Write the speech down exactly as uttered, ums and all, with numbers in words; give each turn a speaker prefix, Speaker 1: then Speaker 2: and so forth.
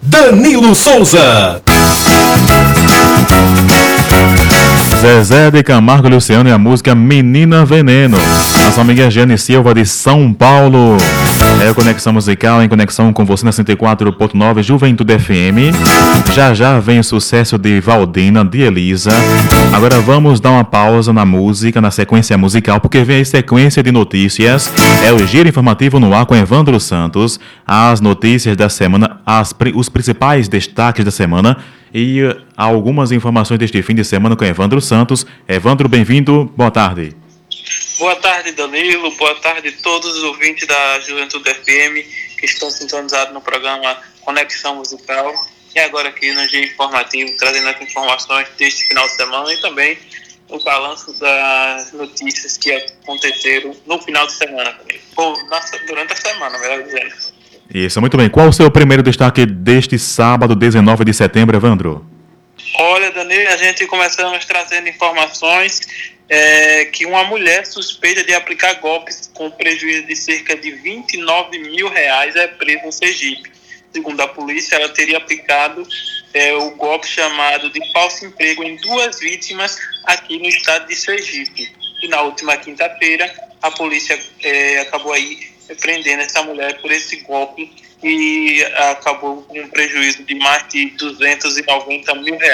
Speaker 1: Danilo Souza.
Speaker 2: Zezé de Camargo e Luciano e a música Menina Veneno. Nossa amiga Jane Silva de São Paulo. É a Conexão Musical em conexão com você na cento e quatro ponto nove Juventude F M. Já já vem o sucesso de Valdina, de Elisa. Agora vamos dar uma pausa na música, na sequência musical, porque vem a sequência de notícias. É o Giro Informativo no ar com Evandro Santos. As notícias da semana, as, os principais destaques da semana e uh, algumas informações deste fim de semana com Evandro Santos. Evandro, bem-vindo. Boa tarde.
Speaker 3: Boa tarde, Danilo. Boa tarde a todos os ouvintes da Juventude F M que estão sintonizados no programa Conexão Musical. E agora aqui no Giro Informativo, trazendo as informações deste final de semana e também o balanço das notícias que aconteceram no final de semana. Ou durante a semana, melhor dizendo.
Speaker 2: Isso, muito bem. Qual o seu primeiro destaque deste sábado, dezenove de setembro, Evandro?
Speaker 3: Olha, Danilo, a gente começamos trazendo informações é, que uma mulher suspeita de aplicar golpes com prejuízo de cerca de vinte e nove mil reais é presa em Sergipe. Segundo a polícia, ela teria aplicado é, o golpe chamado de falso emprego em duas vítimas aqui no estado de Sergipe. E na última quinta-feira, a polícia é, acabou aí prendendo essa mulher por esse golpe e acabou com um prejuízo de mais de duzentos e noventa mil reais.